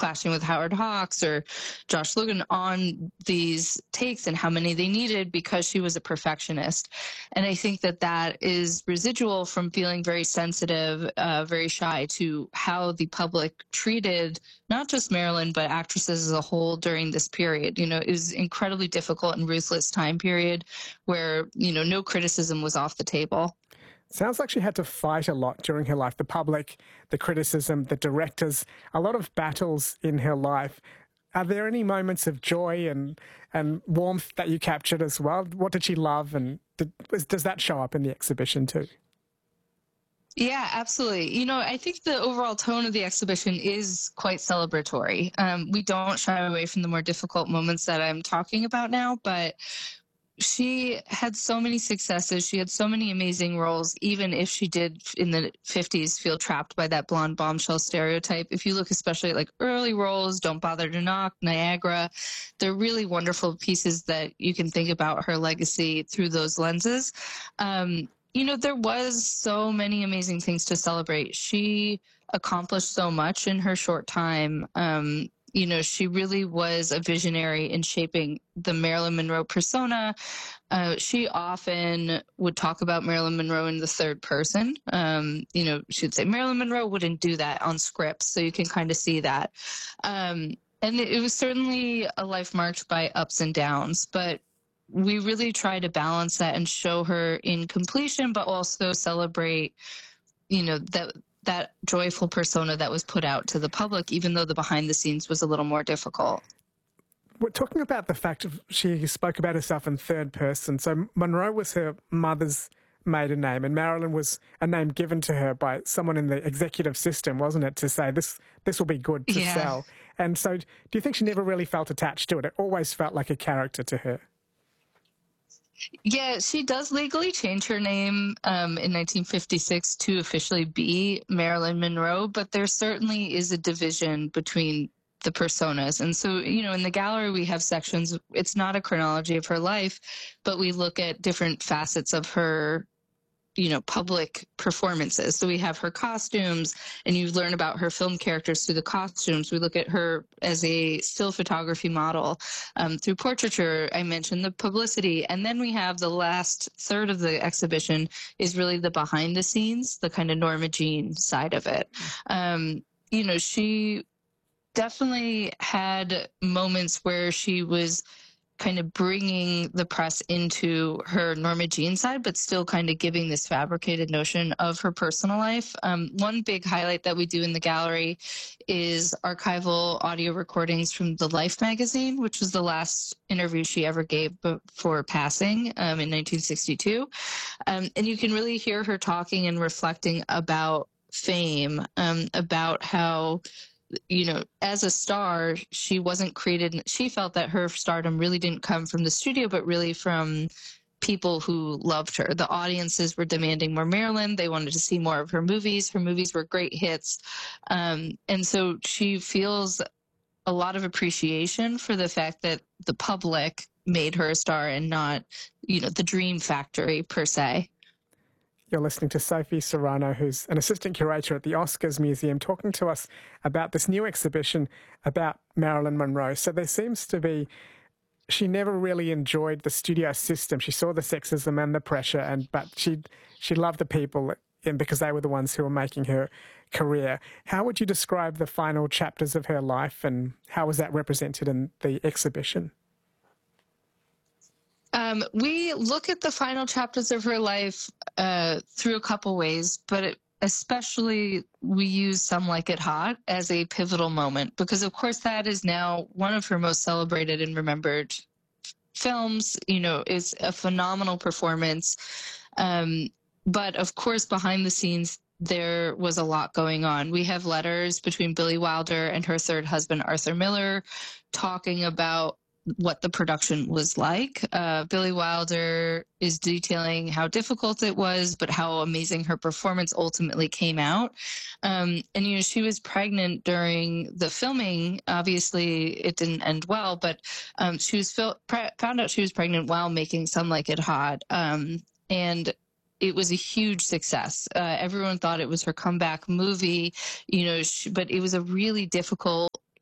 clashing with Howard Hawks or Josh Logan on these takes and how many they needed because she was a perfectionist. And I think that that is residual from feeling very sensitive, very shy to how the public treated not just Marilyn, but actresses as a whole during this period. You know, it was incredibly difficult and ruthless time period where, you know, no criticism was off the table. Sounds like she had to fight a lot during her life. The public, the criticism, the directors, a lot of battles in her life. Are there any moments of joy and warmth that you captured as well? What did she love, and does that show up in the exhibition too? Yeah, absolutely. You know, I think the overall tone of the exhibition is quite celebratory. We don't shy away from the more difficult moments that I'm talking about now, but she had so many successes. She had so many amazing roles, even if she did in the 50s feel trapped by that blonde bombshell stereotype. If you look especially at like early roles, Don't Bother to Knock, Niagara, they're really wonderful pieces that you can think about her legacy through those lenses. You know, there was so many amazing things to celebrate. She accomplished so much in her short time. You know, she really was a visionary in shaping the Marilyn Monroe persona. She often would talk about Marilyn Monroe in the third person. You know, she'd say Marilyn Monroe wouldn't do that on scripts, so you can kind of see that. And it was certainly a life marked by ups and downs, but we really try to balance that and show her in completion, but also celebrate, you know, that joyful persona that was put out to the public, even though the behind the scenes was a little more difficult. We're talking about the fact of she spoke about herself in third person. So Monroe was her mother's maiden name, and Marilyn was a name given to her by someone in the executive system, wasn't it, to say this will be good to sell. And so do you think she never really felt attached to it? It always felt like a character to her. Yeah, she does legally change her name in 1956 to officially be Marilyn Monroe, but there certainly is a division between the personas. And so, you know, in the gallery, we have sections. It's not a chronology of her life, but we look at different facets of her, you know, public performances. So we have her costumes, and you learn about her film characters through the costumes. We look at her as a still photography model through portraiture. I mentioned the publicity. And then we have the last third of the exhibition is really the behind the scenes, the kind of Norma Jean side of it. You know, she definitely had moments where she was kind of bringing the press into her Norma Jean side, but still kind of giving this fabricated notion of her personal life. One big highlight that we do in the gallery is archival audio recordings from the Life magazine, which was the last interview she ever gave before passing in 1962. And you can really hear her talking and reflecting about fame, about how, you know, as a star, she wasn't created. She felt that her stardom really didn't come from the studio, but really from people who loved her. The audiences were demanding more Marilyn. They wanted to see more of her movies. Her movies were great hits. And so she feels a lot of appreciation for the fact that the public made her a star and not, you know, the Dream Factory per se. You're listening to Sophie Serrano, who's an assistant curator at the Oscars Museum, talking to us about this new exhibition about Marilyn Monroe. So there seems to be, she never really enjoyed the studio system. She saw the sexism and the pressure, but she loved the people because they were the ones who were making her career. How would you describe the final chapters of her life, and how was that represented in the exhibition? We look at the final chapters of her life through a couple ways, but especially we use Some Like It Hot as a pivotal moment, because of course that is now one of her most celebrated and remembered films. You know, it's a phenomenal performance. But of course, behind the scenes, there was a lot going on. We have letters between Billy Wilder and her third husband, Arthur Miller, talking about what the production was like. Billy Wilder is detailing how difficult it was, but how amazing her performance ultimately came out. And, you know, she was pregnant during the filming. Obviously, it didn't end well, but she was found out she was pregnant while making Some Like It Hot. And it was a huge success. Everyone thought it was her comeback movie, you know, but it was a really difficult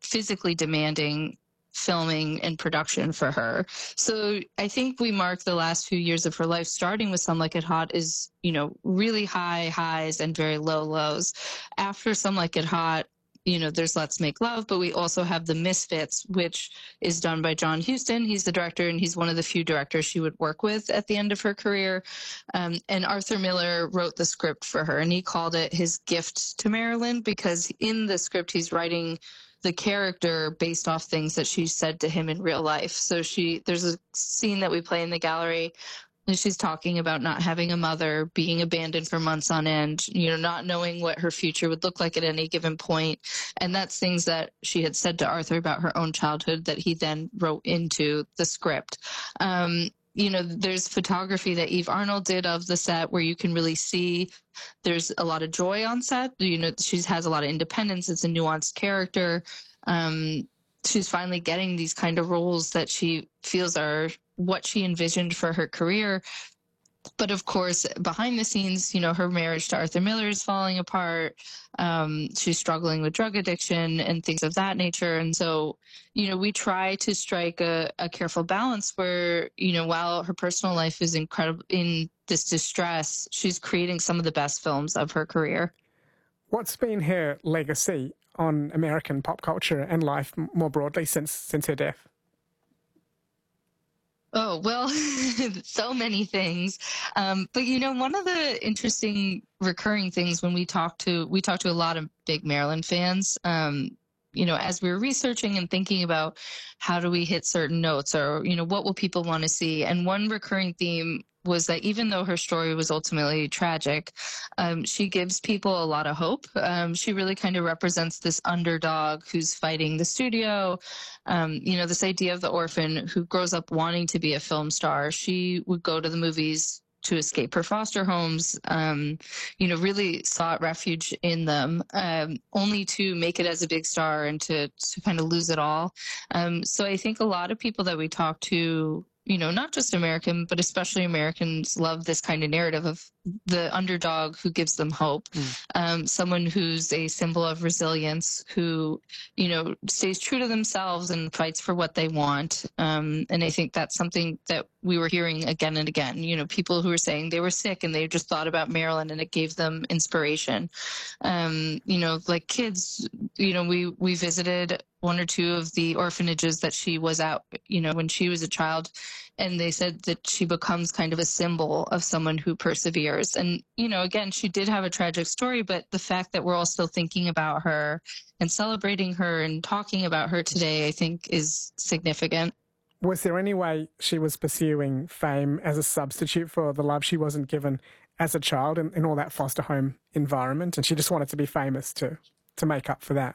physically demanding filming and production for her. So I think we mark the last few years of her life, starting with Some Like It Hot, is, really high highs and very low lows. After Some Like It Hot, there's Let's Make Love, but we also have The Misfits, which is done by John Huston. He's the director, and he's one of the few directors she would work with at the end of her career. And Arthur Miller wrote the script for her, and he called it his gift to Marilyn, because in the script he's writing the character based off things that she said to him in real life. So there's a scene that we play in the gallery, and she's talking about not having a mother, being abandoned for months on end, not knowing what her future would look like at any given point. And that's things that she had said to Arthur about her own childhood that he then wrote into the script. There's photography that Eve Arnold did of the set where you can really see there's a lot of joy on set. She has a lot of independence. It's a nuanced character. She's finally getting these kind of roles that she feels are what she envisioned for her career. But of course, behind the scenes, her marriage to Arthur Miller is falling apart. She's struggling with drug addiction and things of that nature. And so, we try to strike a careful balance where, while her personal life is incredible in this distress, she's creating some of the best films of her career. What's been her legacy on American pop culture and life more broadly since her death? Oh, well, so many things. But, one of the interesting recurring things when we talk to a lot of big Marilyn fans, as we were researching and thinking about how do we hit certain notes, or, what will people want to see? And one recurring theme was that even though her story was ultimately tragic, she gives people a lot of hope. She really kind of represents this underdog who's fighting the studio. This idea of the orphan who grows up wanting to be a film star. She would go to the movies to escape her foster homes, really sought refuge in them, only to make it as a big star and to kind of lose it all. So I think a lot of people that we talk to, not just American, but especially Americans, love this kind of narrative of the underdog who gives them hope. Someone who's a symbol of resilience, who, stays true to themselves and fights for what they want. And I think that's something that we were hearing again and again, people who were saying they were sick and they just thought about Marilyn and it gave them inspiration. Like kids, we visited one or two of the orphanages that she was at, when she was a child, and they said that she becomes kind of a symbol of someone who perseveres. And, again, she did have a tragic story, but the fact that we're all still thinking about her and celebrating her and talking about her today, I think, is significant. Was there any way she was pursuing fame as a substitute for the love she wasn't given as a child in all that foster home environment, and she just wanted to be famous to make up for that?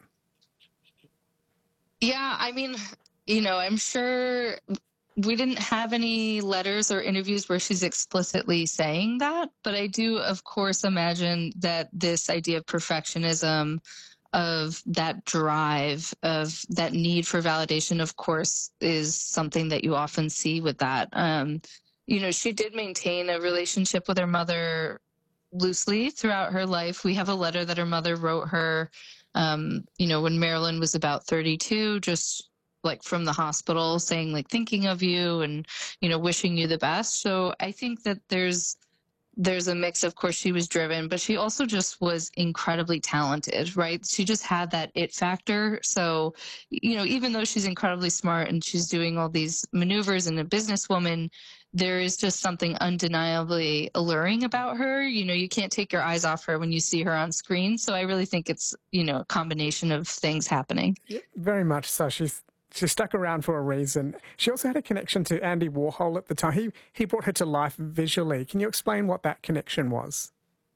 Yeah, I mean, I'm sure we didn't have any letters or interviews where she's explicitly saying that, but I do, of course, imagine that this idea of perfectionism, of that drive, of that need for validation, of course, is something that you often see with that. She did maintain a relationship with her mother loosely throughout her life. We have a letter that her mother wrote her, when Marilyn was about 32, just like from the hospital, saying like thinking of you and, wishing you the best. So I think that there's a mix. Of course, she was driven, but she also just was incredibly talented, right? She just had that it factor. So, even though she's incredibly smart and she's doing all these maneuvers and a businesswoman, there is just something undeniably alluring about her. You can't take your eyes off her when you see her on screen. So I really think it's, a combination of things happening. Yeah, very much so. She stuck around for a reason. She also had a connection to Andy Warhol at the time. He brought her to life visually. Can you explain what that connection was?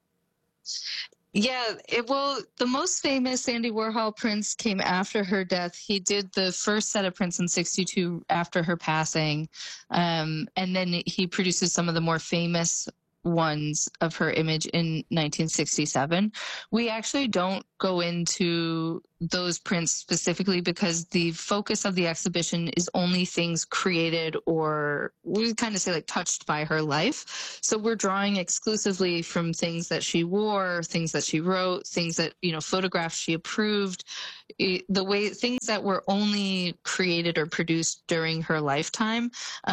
Yeah, the most famous Andy Warhol prints came after her death. He did the first set of prints in '62 after her passing. And then he produces some of the more famous ones of her image in 1967. We actually don't go into those prints specifically because the focus of the exhibition is only things created, or we kind of say like touched by her life. So we're drawing exclusively from things that she wore, things that she wrote, things that, photographs she approved, the way things that were only created or produced during her lifetime.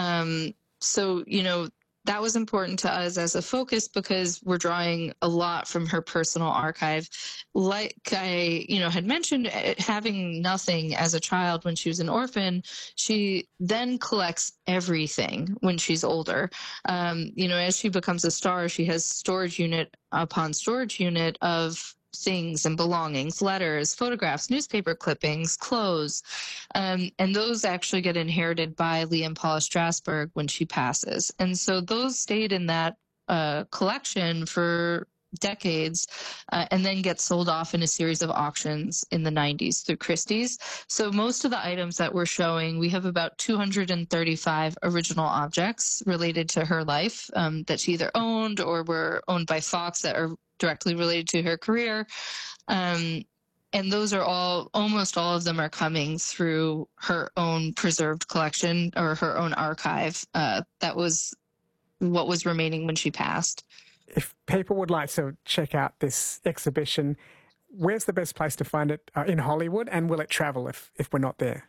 So, that was important to us as a focus because we're drawing a lot from her personal archive. Like I, had mentioned, having nothing as a child when she was an orphan, she then collects everything when she's older. As she becomes a star, she has storage unit upon storage unit of things and belongings, letters, photographs, newspaper clippings, clothes. And those actually get inherited by Leah and Paula Strasberg when she passes. And so those stayed in that collection for decades, and then get sold off in a series of auctions in the 90s through Christie's. So most of the items that we're showing, we have about 235 original objects related to her life that she either owned or were owned by Fox that are directly related to her career. And those are almost all of them are coming through her own preserved collection or her own archive. That was what was remaining when she passed. If people would like to check out this exhibition, where's the best place to find it in Hollywood, and will it travel if we're not there?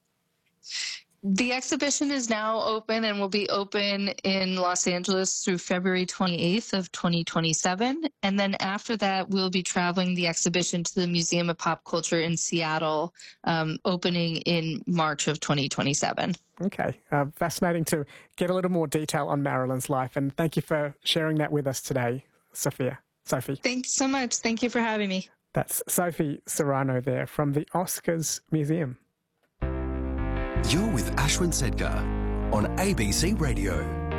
The exhibition is now open and will be open in Los Angeles through February 28th of 2027. And then after that, we'll be traveling the exhibition to the Museum of Pop Culture in Seattle, opening in March of 2027. Okay. Fascinating to get a little more detail on Marilyn's life. And thank you for sharing that with us today, Sophie. Thanks so much. Thank you for having me. That's Sophie Serrano there from the Oscars Museum. You're with Ashwin Sedgar on ABC Radio.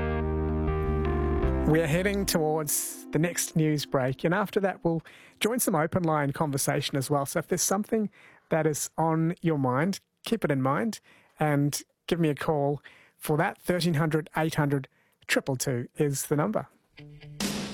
We are heading towards the next news break, and after that we'll join some open line conversation as well. So if there's something that is on your mind, keep it in mind and give me a call for that. 1300 800 222 is the number.